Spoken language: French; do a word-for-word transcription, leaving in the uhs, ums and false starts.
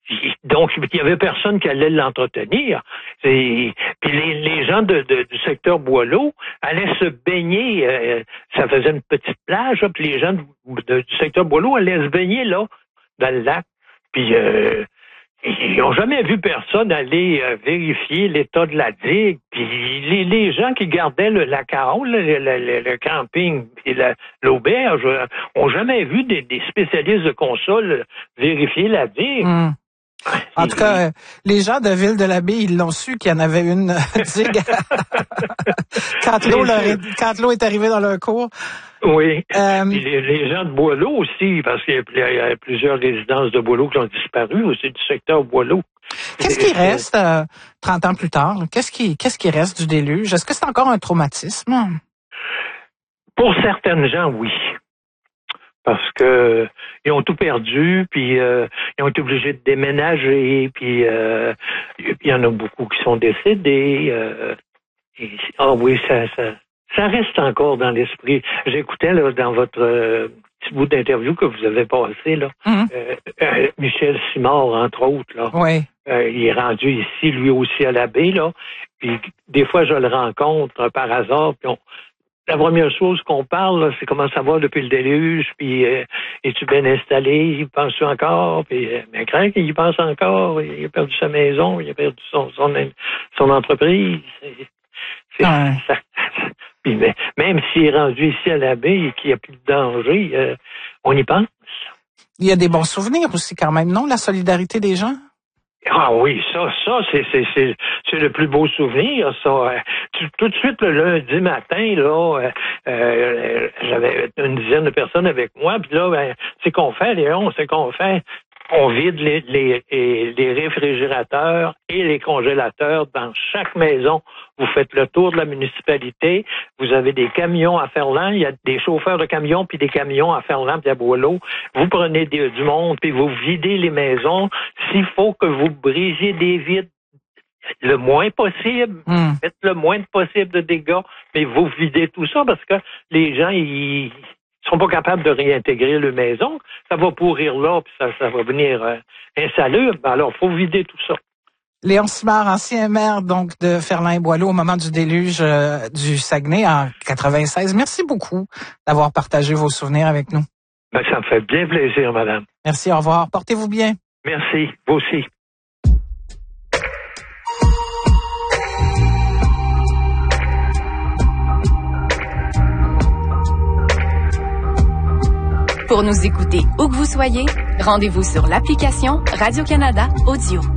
Donc, il y avait personne qui allait l'entretenir. Et, puis les, les gens de, de, du secteur Boileau allaient se baigner. Euh, ça faisait une petite plage, là, puis les gens de, de, du secteur Boileau allaient se baigner là, dans le lac. Puis euh, ils n'ont jamais vu personne aller euh, vérifier l'état de la digue. Puis les, les gens qui gardaient le lac Caron, le, le, le, le camping et la, l'auberge, euh, ont jamais vu des, des spécialistes de console vérifier la digue. Mm. En tout cas, euh, les gens de Ville-de-l'Abbaye, ils l'ont su qu'il y en avait une digue quand l'eau leur est, quand l'eau est arrivée dans leur cour. Oui. Euh, Puis les, les gens de Boileau aussi, parce qu'il y a, il y a plusieurs résidences de Boileau qui ont disparu aussi du secteur Boileau. Qu'est-ce qui reste euh, trente ans plus tard? Là? Qu'est-ce qui, qu'est-ce qui reste du déluge? Est-ce que c'est encore un traumatisme? Pour certaines gens, oui. Parce que ils ont tout perdu, puis euh, ils ont été obligés de déménager, puis euh, il y en a beaucoup qui sont décédés. Euh, et, ah oui, ça, ça, ça reste encore dans l'esprit. J'écoutais là dans votre euh, petit bout d'interview que vous avez passé là, mm-hmm. euh, euh, Michel Simard entre autres là. Oui. Euh, il est rendu ici, lui aussi à la baie là. Puis des fois je le rencontre euh, par hasard, puis on la première chose qu'on parle, là, c'est comment ça va depuis le déluge, puis euh, es-tu bien installé, il pense-tu encore, puis euh, mais Craig, il pense encore, il a perdu sa maison, il a perdu son son, son entreprise. C'est, c'est, ouais. ça, puis, mais, même s'il est rendu ici à la baie et qu'il n'y a plus de danger, euh, on y pense. Il y a des bons souvenirs aussi quand même, non? La solidarité des gens? Ah oui, ça, ça, c'est, c'est, c'est, c'est le plus beau souvenir, ça. Tout, tout de suite, le lundi matin, là, euh, euh, j'avais une dizaine de personnes avec moi, puis là, ben, c'est qu'on fait, Léon, c'est qu'on fait. On vide les, les, les réfrigérateurs et les congélateurs dans chaque maison. Vous faites le tour de la municipalité. Vous avez des camions à Ferland. Il y a des chauffeurs de camions puis des camions à Ferland puis à Boileau. Vous prenez des, du monde puis vous videz les maisons. S'il faut que vous brisiez des vitres le moins possible, mm. faites le moins possible de dégâts, mais vous videz tout ça parce que les gens, ils sont pas capables de réintégrer leur maison, ça va pourrir là, puis ça, ça va venir euh, insalubre. Alors, il faut vider tout ça. Léon Simard, ancien maire donc de Ferland et Boileau au moment du déluge euh, du Saguenay en quatre-vingt-seize. Merci beaucoup d'avoir partagé vos souvenirs avec nous. Ben, ça me fait bien plaisir, madame. Merci, au revoir. Portez-vous bien. Merci, vous aussi. Pour nous écouter où que vous soyez, rendez-vous sur l'application Radio-Canada Audio.